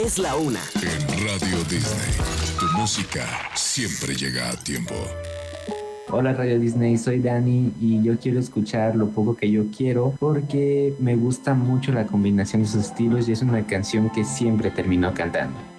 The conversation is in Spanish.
es la una. En Radio Disney, tu música siempre llega a tiempo. Hola Radio Disney, soy Dani y yo quiero escuchar Lo Poco Que Yo Quiero porque me gusta mucho la combinación de sus estilos y es una canción que siempre termino cantando.